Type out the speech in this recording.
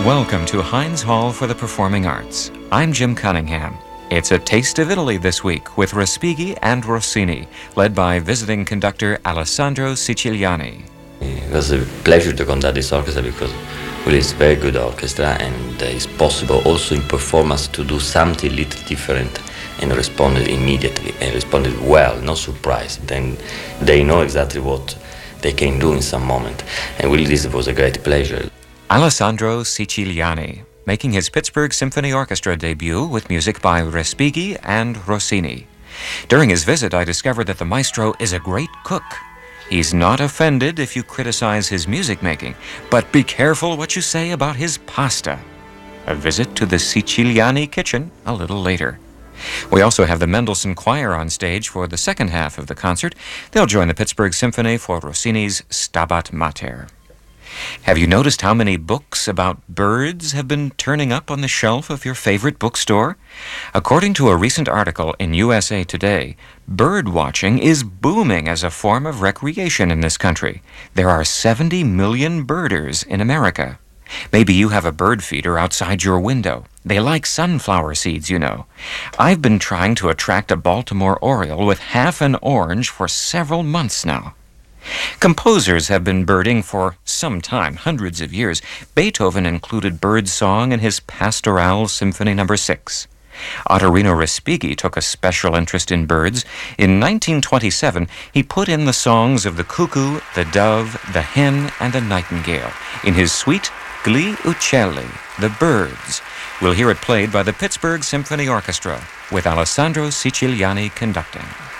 Welcome to Heinz Hall for the Performing Arts. I'm Jim Cunningham. It's a taste of Italy this week with Respighi and Rossini, led by visiting conductor Alessandro Siciliani. It was a pleasure to conduct this orchestra because really it's a very good orchestra, and it's possible also in performance to do something a little different and responded immediately and responded well, no surprise. Then they know exactly what they can do in some moment, and really this was a great pleasure. Alessandro Siciliani, making his Pittsburgh Symphony Orchestra debut with music by Respighi and Rossini. During his visit, I discovered that the maestro is a great cook. He's not offended if you criticize his music making, but be careful what you say about his pasta. A visit to the Siciliani kitchen a little later. We also have the Mendelssohn Choir on stage for the second half of the concert. They'll join the Pittsburgh Symphony for Rossini's Stabat Mater. Have you noticed how many books about birds have been turning up on the shelf of your favorite bookstore? According to a recent article in USA Today, bird watching is booming as a form of recreation in this country. There are 70 million birders in America. Maybe you have a bird feeder outside your window. They like sunflower seeds, you know. I've been trying to attract a Baltimore Oriole with half an orange for several months now. Composers have been birding for some time, hundreds of years. Beethoven included bird song in his Pastoral Symphony No. 6. Ottorino Respighi took a special interest in birds. In 1927, he put in the songs of the cuckoo, the dove, the hen, and the nightingale in his suite Gli Uccelli, the Birds. We'll hear it played by the Pittsburgh Symphony Orchestra with Alessandro Siciliani conducting.